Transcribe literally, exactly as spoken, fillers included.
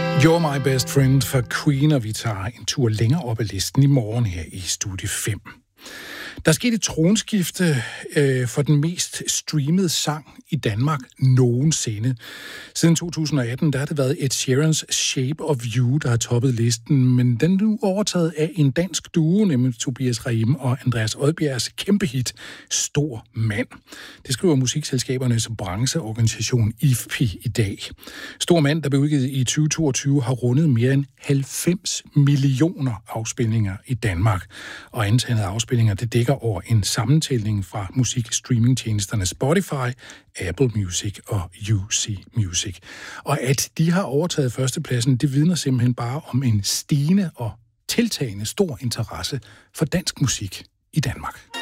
You're My Best Friend for Queen, og vi tager en tur længere op ad listen i morgen her i Studie fem. Der skete et tronskifte øh, for den mest streamede sang i Danmark nogensinde. Siden to tusind og atten der har det været Ed Sheerans Shape of You, der har toppet listen, men den er nu overtaget af en dansk duo, nemlig Tobias Rahim og Andreas Odbjergs kæmpe hit Stor Mand. Det skriver musikselskabernes brancheorganisation I F P I i dag. Stor Mand, der blev udgivet i tyve toogtyve, har rundet mere end halvfems millioner afspilninger i Danmark, og antallet af afspilninger det dækker over en sammentælling fra musikstreamingtjenesterne Spotify, Apple Music og U C Music. Og at de har overtaget førstepladsen, det vidner simpelthen bare om en stigende og tiltagende stor interesse for dansk musik i Danmark.